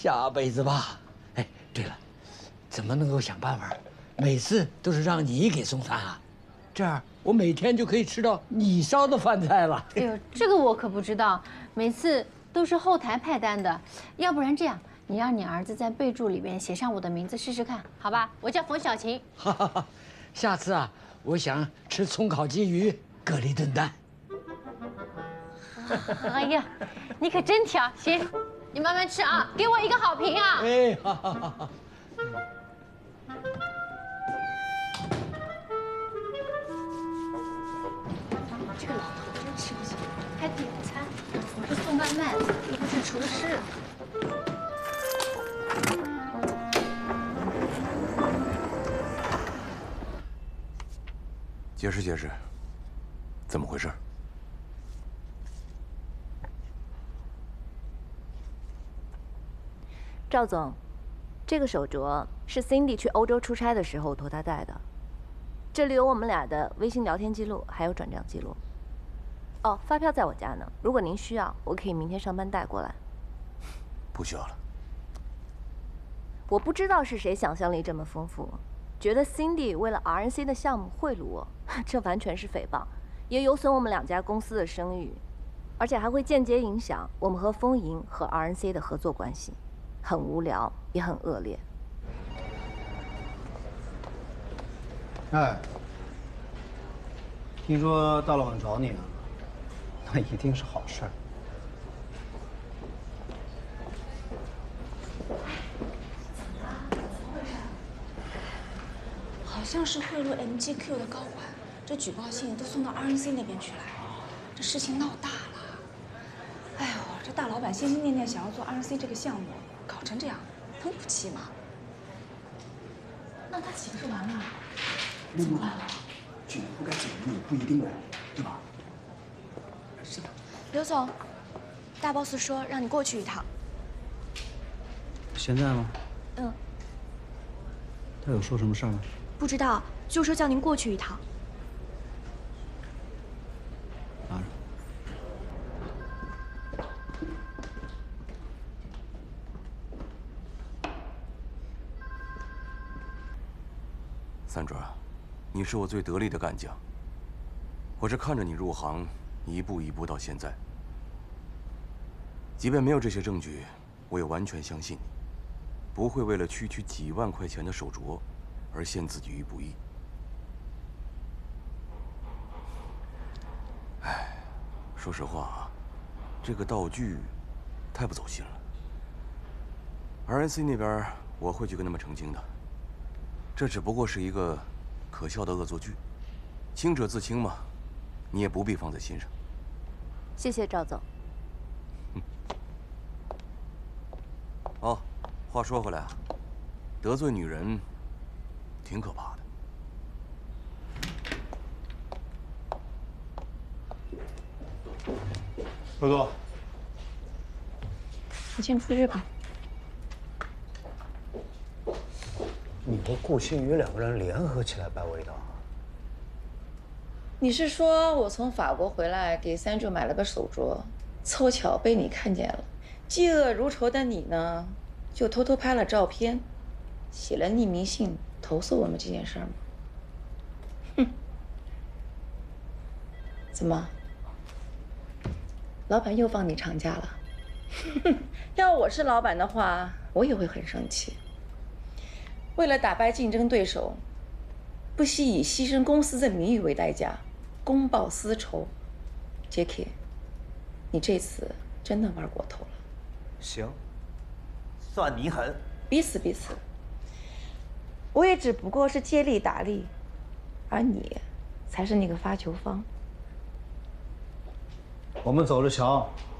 下辈子吧。哎，对了，怎么能够想办法，每次都是让你给送餐啊？这样我每天就可以吃到你烧的饭菜了。 哎呦，这个我可不知道，每次都是后台派单的。要不然这样，你让你儿子在备注里边写上我的名字试试看，好吧？我叫冯小琴。 哈哈哈，下次啊，我想吃葱烤鲫鱼、蛤蜊炖蛋。 哎呀，你可真挑，行，你慢慢吃啊，给我一个好评啊！ 哎，好好好好。 这个老头真吃不起，还点餐，我是送外卖，又不是厨师。 解释解释，怎么回事？ 赵总，这个手镯是 Cindy 去欧洲出差的时候托他戴的，这里有我们俩的微信聊天记录，还有转账记录。哦，发票在我家呢，如果您需要，我可以明天上班带过来。 不需要了。 我不知道是谁想象力这么丰富，觉得 Cindy 为了 RNC 的项目贿赂我，这完全是诽谤，也有损我们两家公司的声誉，而且还会间接影响我们和丰银和 RNC 的合作关系，很无聊，也很恶劣。 哎，听说大老板找你啊？那一定是好事儿。 好像是贿赂 MGQ 的高管，这举报信都送到 RNC 那边去了，这事情闹大了。哎呦，这大老板心心念念想要做 RNC 这个项目，搞成这样，能不气吗？那他岂不是完了？怎么办了？ 举不该举的也不一定完，对吧？ 是的。 刘总，大 boss 说让你过去一趟。 现在吗？ 嗯。 他有说什么事儿吗？ 不知道，就说叫您过去一趟。 拿着。 三爪，你是我最得力的干将。我是看着你入行，一步一步到现在。即便没有这些证据，我也完全相信你，不会为了区区几万块钱的手镯，而陷自己于不义。哎，说实话啊，这个道具太不走心了。RNC 那边我会去跟他们澄清的。这只不过是一个可笑的恶作剧，清者自清嘛，你也不必放在心上。 谢谢赵总。 哦，话说回来啊，得罪女人挺可怕的。 多多， 你先出去吧。 你和顾新宇两个人联合起来摆味道啊？ 你是说我从法国回来给三柱买了个手镯，凑巧被你看见了，嫉恶如仇的你呢，就偷偷拍了照片，写了匿名信投诉我们这件事吗？哼！怎么？老板又放你长假了？要我是老板的话，我也会很生气。为了打败竞争对手，不惜以牺牲公司的名誉为代价，公报私仇。Jacky， 你这次真的玩过头了。 行，算你狠。 彼此彼此。我也只不过是接力打力，而你才是那个发球方。 我们走着瞧。